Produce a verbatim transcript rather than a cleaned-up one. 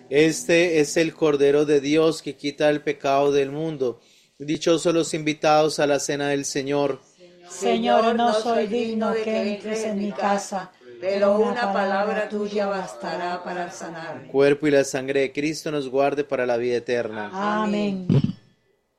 Este es el Cordero de Dios que quita el pecado del mundo. Dichosos los invitados a la cena del Señor. Señor, no soy digno de que entres en mi casa, pero una palabra tuya bastará para sanarme. Cuerpo y la sangre de Cristo nos guarde para la vida eterna. Amén.